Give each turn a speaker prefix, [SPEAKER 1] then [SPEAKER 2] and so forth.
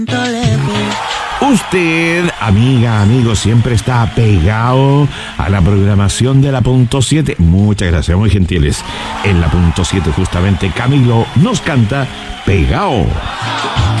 [SPEAKER 1] Usted, amiga, amigo, siempre está pegado a la programación de la Punto 7. Muchas gracias, muy gentiles. En la Punto 7 justamente Camilo nos canta Pegao.